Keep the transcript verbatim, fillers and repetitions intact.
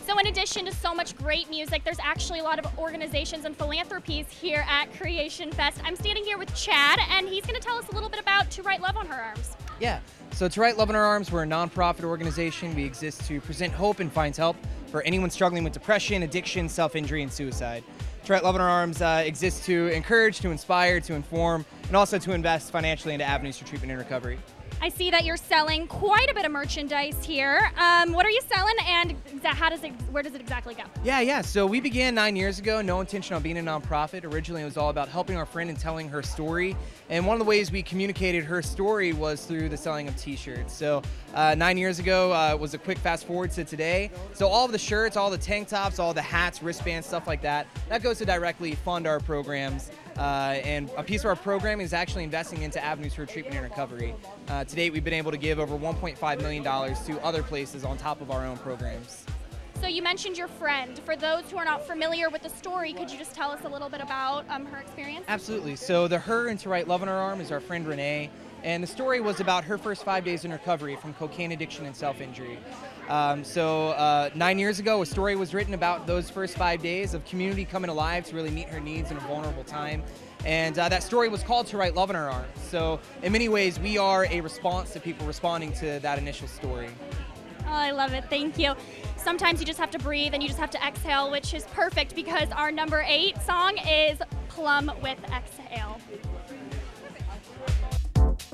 So in addition to so much great music, there's actually a lot of organizations and philanthropies here at Creation Fest. I'm standing here with Chad, and he's going to tell us a little bit about To Write Love on Her Arms. Yeah, so To Write Love on Her Arms, we're a nonprofit organization. We exist to present hope and find help for anyone struggling with depression, addiction, self-injury, and suicide. To Write Love on Her Arms uh, exists to encourage, to inspire, to inform, and also to invest financially into avenues for treatment and recovery. I see that you're selling quite a bit of merchandise here. Um, what are you selling, and exa- how does it, where does it exactly go? Yeah, yeah. So we began nine years ago. No intention on being a nonprofit. Originally, it was all about helping our friend and telling her story. And one of the ways we communicated her story was through the selling of T-shirts. So uh, nine years ago uh, was a quick fast forward to today. So all of the shirts, all the tank tops, all the hats, wristbands, stuff like that, that goes to directly fund our programs. Uh, and a piece of our program is actually investing into avenues for treatment and recovery. Uh, to date, we've been able to give over one point five million dollars to other places on top of our own programs. So you mentioned your friend. For those who are not familiar with the story, could you just tell us a little bit about um, her experience? Absolutely. So the Her and To Write Love on Her Arm is our friend Renee. And the story was about her first five days in recovery from cocaine addiction and self-injury. Um, so uh, nine years ago, a story was written about those first five days of community coming alive to really meet her needs in a vulnerable time. And uh, that story was called To Write Love on Her Arms. So in many ways, we are a response to people responding to that initial story. Oh, I love it. Thank you. Sometimes you just have to breathe and you just have to exhale, which is perfect because our number eight song is Plum with Exhale.